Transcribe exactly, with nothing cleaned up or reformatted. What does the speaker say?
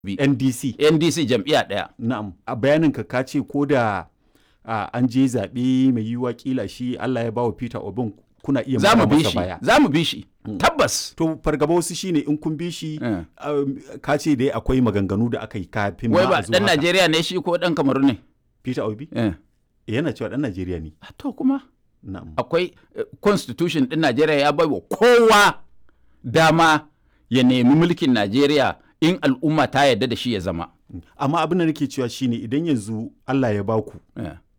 N D C. N D C jam'iyya ɗaya. Na'am. A bayaninka ka ce ko da uh, an je zaɓe mai yiwuwa kila shi Allah ya bawa Peter Obin kuna iya mara masa baya. Za mu bi shi. Mm. Tabbas. To fargaba wasu shine in kun bi shi yeah. um, ka ce dai akwai maganganu da aka yi kafin ma a zuwa haka. Wai ba ɗan Najeriya ne shi ko ɗan Kamaru ne? Peter Obi? Yeah. Yana cewa ɗan Najeriya ne. To kuma? Na'am. Akwai uh, constitution ɗin Najeriya ya bai wa kowa dama ya nemi mulkin Najeriya in al'umma ta yarda da shi ya zama. Amma abin da nake cewa shine idan yanzu Allah ya baku. Yeah.